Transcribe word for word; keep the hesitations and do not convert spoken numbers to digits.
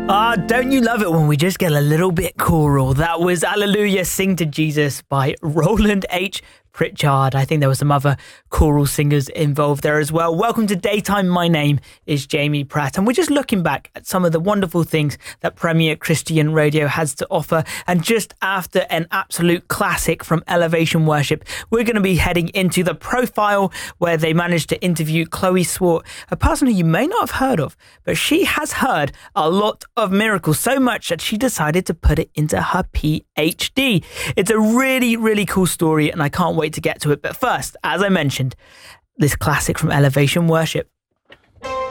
Ah, don't you love it when we just get a little bit choral? That was Alleluia, Sing to Jesus by Roland H. Pritchard. I think there were some other choral singers involved there as well. Welcome to Daytime. My name is Jamie Pratt, and we're just looking back at some of the wonderful things that Premier Christian Radio has to offer. And just after an absolute classic from Elevation Worship, we're going to be heading into The Profile, where they managed to interview Chloe Swart, a person who you may not have heard of, but she has heard a lot of miracles, so much that she decided to put it into her P H D. It's a really, really cool story, and I can't wait to get to it. But first, as I mentioned, this classic from Elevation Worship.